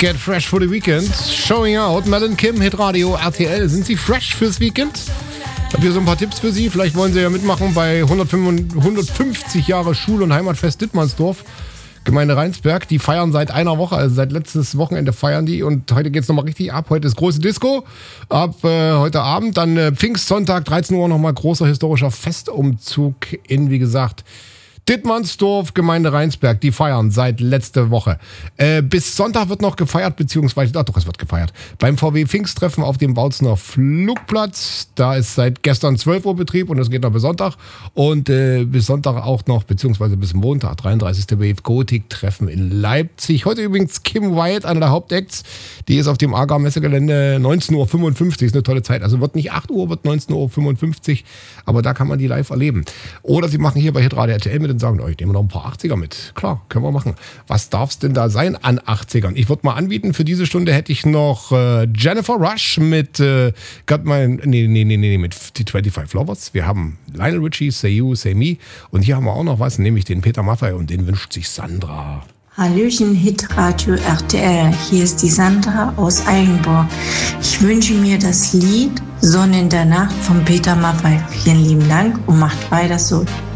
Get fresh for the weekend. Showing out. Mel & Kim, Hitradio RTL. Sind Sie fresh fürs Weekend? Ich habe hier so ein paar Tipps für Sie. Vielleicht wollen Sie ja mitmachen bei 150 Jahre Schul- und Heimatfest Dittmannsdorf. Gemeinde Rheinsberg. Die feiern seit einer Woche, also seit letztes Wochenende feiern die. Und heute geht's nochmal richtig ab. Heute ist große Disco. Ab heute Abend. Dann Pfingstsonntag, 13 Uhr nochmal großer historischer Festumzug in, wie gesagt, Dittmannsdorf, Gemeinde Rheinsberg, die feiern seit letzter Woche. Bis Sonntag wird noch gefeiert, beziehungsweise, es wird gefeiert. Beim VW Pfingsttreffen auf dem Bautzener Flugplatz. Da ist seit gestern 12 Uhr Betrieb und es geht noch bis Sonntag. Und bis Sonntag auch noch, beziehungsweise bis Montag, 33. Wave Gothic Treffen in Leipzig. Heute übrigens Kim White, einer der Hauptacts. Die ist auf dem Agar Messegelände 19.55 Uhr. Ist eine tolle Zeit. Also wird nicht 8 Uhr, wird 19.55 Uhr. Aber da kann man die live erleben. Oder Sie machen hier bei Hitradio RTL mit und sagen, ich nehme noch ein paar 80er mit. Klar, können wir machen. Was darf es denn da sein an 80ern? Ich würde mal anbieten, für diese Stunde hätte ich noch Jennifer Rush mit mit die 25 Lovers. Wir haben Lionel Richie, Say You, Say Me. Und hier haben wir auch noch was, nämlich den Peter Maffay und den wünscht sich Sandra. Hallöchen, Hitradio RTL. Hier ist die Sandra aus Eilenburg. Ich wünsche mir das Lied Sonne in der Nacht von Peter Maffay. Vielen lieben Dank und macht weiter so.